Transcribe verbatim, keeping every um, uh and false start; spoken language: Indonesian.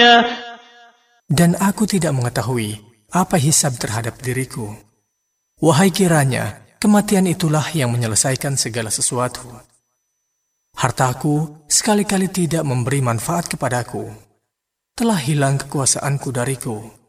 Dan aku tidak mengetahui apa hisab terhadap diriku. Wahai kiranya, kematian itulah yang menyelesaikan segala sesuatu. Hartaku sekali-kali tidak memberi manfaat kepadaku. Telah hilang kekuasaanku dariku.